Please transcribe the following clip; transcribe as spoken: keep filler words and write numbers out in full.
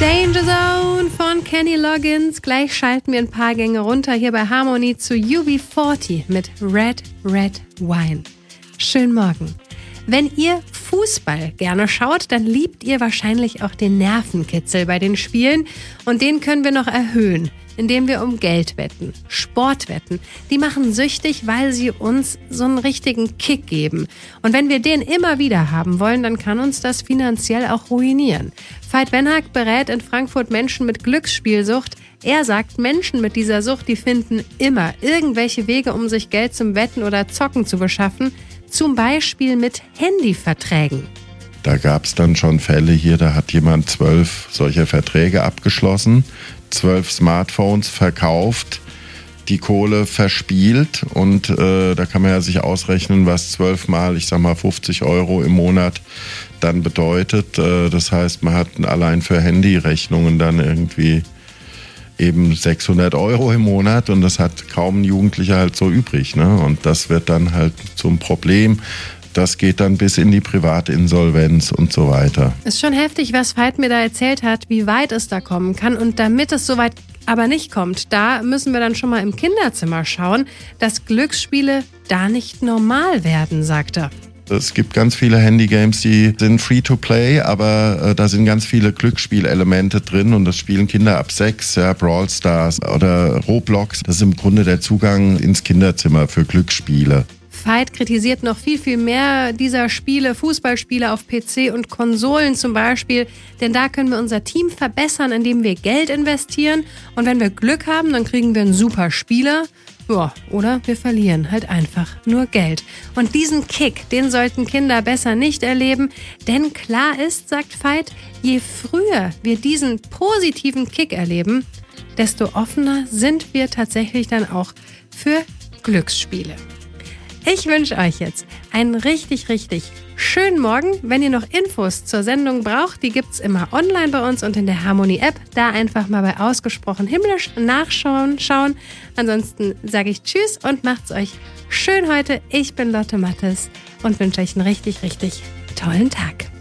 Danger Zone von Kenny Loggins. Gleich schalten wir ein paar Gänge runter hier bei Harmony zu U B vierzig mit Red, Red Wine. Schönen Morgen. Wenn ihr Fußball gerne schaut, dann liebt ihr wahrscheinlich auch den Nervenkitzel bei den Spielen. Und den können wir noch erhöhen, indem wir um Geld wetten. Sportwetten, die machen süchtig, weil sie uns so einen richtigen Kick geben. Und wenn wir den immer wieder haben wollen, dann kann uns das finanziell auch ruinieren. Veit Wenhack berät in Frankfurt Menschen mit Glücksspielsucht. Er sagt, Menschen mit dieser Sucht, die finden immer irgendwelche Wege, um sich Geld zum Wetten oder Zocken zu beschaffen. Zum Beispiel mit Handyverträgen. Da gab es dann schon Fälle hier, da hat jemand zwölf solcher Verträge abgeschlossen, zwölf Smartphones verkauft, die Kohle verspielt und äh, da kann man ja sich ausrechnen, was zwölfmal, ich sag mal fünfzig Euro im Monat dann bedeutet. Äh, das heißt, man hat allein für Handyrechnungen dann irgendwie eben sechshundert Euro im Monat und das hat kaum ein Jugendlicher halt so übrig, ne? Und das wird dann halt zum Problem. Das geht dann bis in die Privatinsolvenz und so weiter. Ist schon heftig, was Veit mir da erzählt hat, wie weit es da kommen kann. Und damit es so weit aber nicht kommt, da müssen wir dann schon mal im Kinderzimmer schauen, dass Glücksspiele da nicht normal werden, sagt er. Es gibt ganz viele Handygames, die sind free to play, aber äh, da sind ganz viele Glücksspielelemente drin und das spielen Kinder ab sechs, ja, Brawl Stars oder Roblox. Das ist im Grunde der Zugang ins Kinderzimmer für Glücksspiele. Veit kritisiert noch viel, viel mehr dieser Spiele, Fußballspiele auf P C und Konsolen zum Beispiel. Denn da können wir unser Team verbessern, indem wir Geld investieren. Und wenn wir Glück haben, dann kriegen wir einen super Spieler. Ja, oder wir verlieren halt einfach nur Geld. Und diesen Kick, den sollten Kinder besser nicht erleben. Denn klar ist, sagt Veit, je früher wir diesen positiven Kick erleben, desto offener sind wir tatsächlich dann auch für Glücksspiele. Ich wünsche euch jetzt einen richtig, richtig schönen Morgen. Wenn ihr noch Infos zur Sendung braucht, die gibt's immer online bei uns und in der Harmony-App. Da einfach mal bei Ausgesprochen Himmlisch nachschauen. Schauen. Ansonsten sage ich Tschüss und macht's euch schön heute. Ich bin Lotte Mattes und wünsche euch einen richtig, richtig tollen Tag.